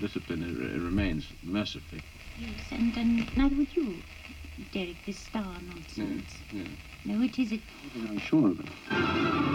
discipline it remains, mercifully. Yes, and neither would you, Derek, this star nonsense. Yeah. No, it is it. I'm sure of it.